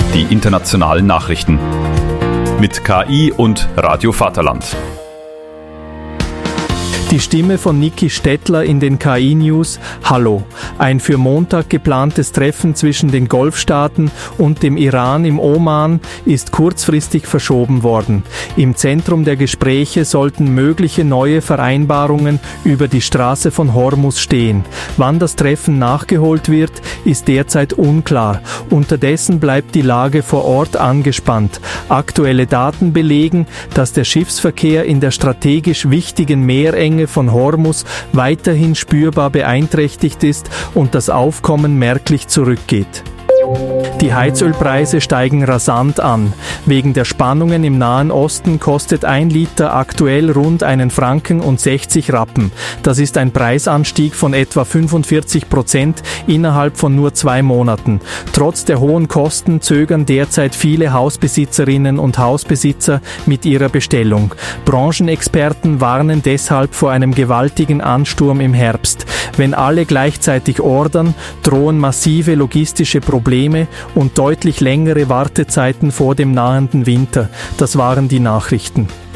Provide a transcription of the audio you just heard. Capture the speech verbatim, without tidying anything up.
die internationalen Nachrichten. Mit K I und Radio Vaterland. Die Stimme von Niki Stettler in den K I-News. Hallo. Ein für Montag geplantes Treffen zwischen den Golfstaaten und dem Iran im Oman ist kurzfristig verschoben worden. Im Zentrum der Gespräche sollten mögliche neue Vereinbarungen über die Straße von Hormuz stehen. Wann das Treffen nachgeholt wird, ist derzeit unklar. Unterdessen bleibt die Lage vor Ort angespannt. Aktuelle Daten belegen, dass der Schiffsverkehr in der strategisch wichtigen Meerenge von Hormuz weiterhin spürbar beeinträchtigt ist und das Aufkommen merklich zurückgeht. Die Heizölpreise steigen rasant an. Wegen der Spannungen im Nahen Osten kostet ein Liter aktuell rund einen Franken und sechzig Rappen. Das ist ein Preisanstieg von etwa fünfundvierzig Prozent innerhalb von nur zwei Monaten. Trotz der hohen Kosten zögern derzeit viele Hausbesitzerinnen und Hausbesitzer mit ihrer Bestellung. Branchenexperten warnen deshalb vor einem gewaltigen Ansturm im Herbst. Wenn alle gleichzeitig ordern, drohen massive logistische Probleme und deutlich längere Wartezeiten vor dem nahenden Winter. Das waren die Nachrichten.